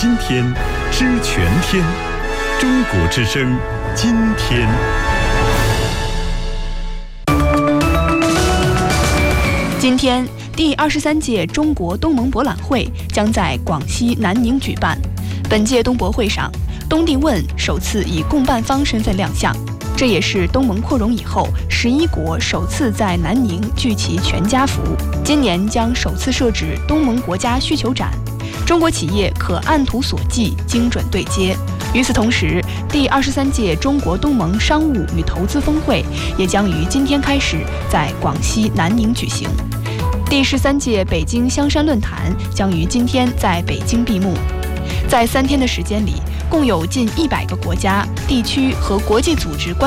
今天，知全天。中国之声，今天。 今天，第23届中国东盟博览会将在广西南宁举办。本届东博会上，东帝汶首次以共办方身份亮相，这也是东盟扩容以后11国首次在南宁聚齐全家福。今年将首次设置东盟国家需求展，中国企业可按图索骥，精准对接。与此同时，第23届中国东盟商务与投资峰会也将于今天开始在广西南宁举行。第13届北京香山论坛将于今天在北京闭幕。在3天的时间里，共有近100个国家、地区和国际组织